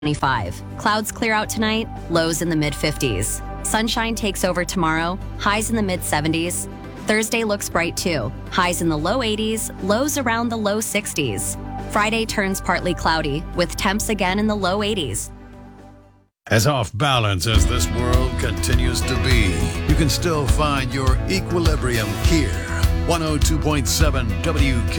25. Clouds clear out tonight, lows in the mid-50s. Sunshine takes over tomorrow, highs in the mid-70s. Thursday looks bright too, highs in the low 80s, lows around the low 60s. Friday turns partly cloudy, with temps again in the low 80s. As off balance as this world continues to be, you can still find your equilibrium here. 102.7 WK.